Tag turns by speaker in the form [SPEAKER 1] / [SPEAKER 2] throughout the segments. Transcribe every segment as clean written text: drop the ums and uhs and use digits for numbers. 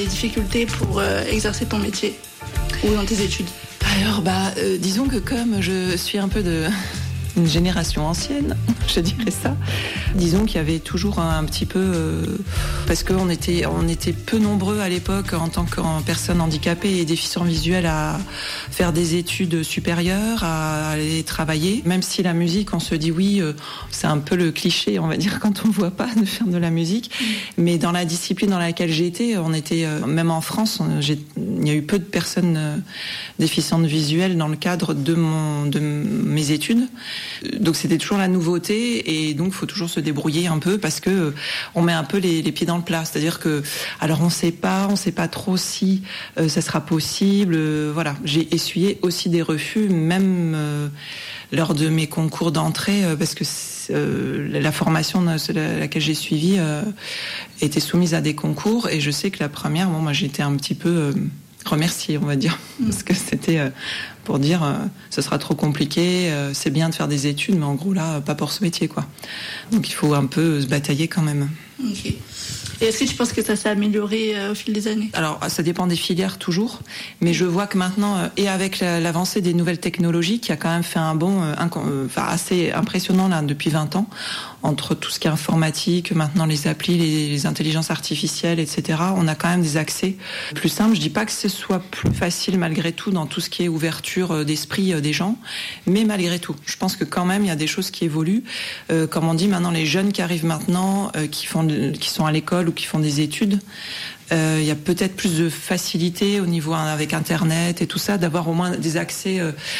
[SPEAKER 1] Les difficultés pour exercer ton métier ou dans tes études?
[SPEAKER 2] Alors, disons que comme je suis un peu une génération ancienne, je dirais ça. Disons qu'il y avait toujours un petit peu... parce qu'on était peu nombreux à l'époque en tant que personnes handicapées et déficients visuels à faire des études supérieures, à aller travailler. Même si la musique, on se dit oui, c'est un peu le cliché, on va dire, quand on ne voit pas de faire de la musique. Mais dans la discipline dans laquelle j'ai été, on était, même en France, il y a eu peu de personnes déficientes visuelles dans le cadre de mes études. Donc c'était toujours la nouveauté et donc il faut toujours se débrouiller un peu parce que on met un peu les pieds dans le plat. C'est-à-dire que alors on sait pas trop si ça sera possible. Voilà, j'ai essuyé aussi des refus même lors de mes concours d'entrée parce que la formation laquelle j'ai suivi était soumise à des concours et je sais que la première, moi j'étais un petit peu remercier, on va dire, parce que c'était pour dire ce sera trop compliqué, c'est bien de faire des études, mais en gros là, pas pour ce métier, quoi. Donc il faut un peu se batailler quand même.
[SPEAKER 1] Ok. Et est-ce que tu penses que ça s'est amélioré au fil des années?
[SPEAKER 2] Alors, ça dépend des filières toujours, mais je vois que maintenant, et avec l'avancée des nouvelles technologies, qui a quand même fait un bond assez impressionnant là depuis 20 ans, entre tout ce qui est informatique, maintenant les applis, les intelligences artificielles, etc. On a quand même des accès plus simples. Je dis pas que ce soit plus facile malgré tout dans tout ce qui est ouverture d'esprit des gens, mais malgré tout, je pense que quand même il y a des choses qui évoluent. Comme on dit maintenant, les jeunes qui arrivent maintenant, qui sont à l'école ou qui font des études, il y a peut-être plus de facilité au niveau avec Internet et tout ça, d'avoir au moins des accès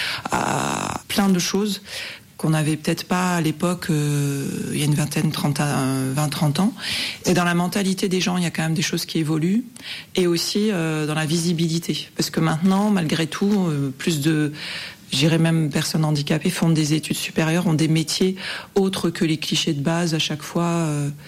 [SPEAKER 2] à plein de choses qu'on n'avait peut-être pas à l'époque, il y a une 20-30 ans. Et dans la mentalité des gens, il y a quand même des choses qui évoluent. Et aussi dans la visibilité. Parce que maintenant, malgré tout, j'irais même personnes handicapées font des études supérieures, ont des métiers autres que les clichés de base à chaque fois,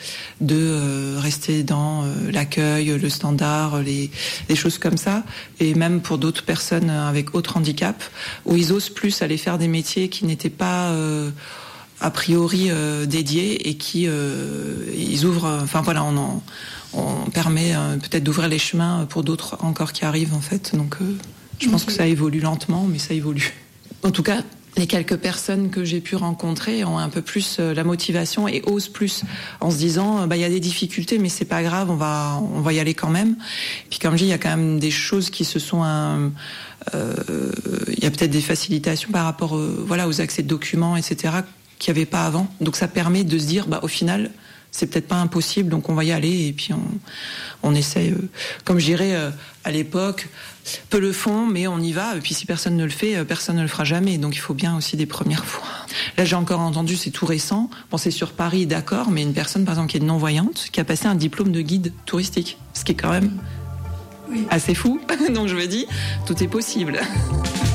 [SPEAKER 2] de rester dans l'accueil, le standard, les choses comme ça. Et même pour d'autres personnes avec autre handicap, où ils osent plus aller faire des métiers qui n'étaient pas a priori dédiés et qui ils ouvrent. Enfin voilà, on permet peut-être d'ouvrir les chemins pour d'autres encore qui arrivent en fait. Donc je pense que ça évolue lentement, mais ça évolue. En tout cas, les quelques personnes que j'ai pu rencontrer ont un peu plus la motivation et osent plus en se disant il y a des difficultés mais c'est pas grave, on va y aller quand même. Puis comme je dis, il y a quand même des choses qui se sont il y a peut-être des facilitations par rapport aux accès de documents, etc. qu'il n'y avait pas avant. Donc ça permet de se dire au final c'est peut-être pas impossible, donc on va y aller et puis on essaie. Comme je dirais à l'époque, peu le font, mais on y va. Et puis si personne ne le fait, personne ne le fera jamais. Donc il faut bien aussi des premières fois. Là, j'ai encore entendu, c'est tout récent. Bon, c'est sur Paris, d'accord, mais une personne, par exemple, qui est non-voyante, qui a passé un diplôme de guide touristique, ce qui est quand même assez fou. Donc je me dis, tout est possible.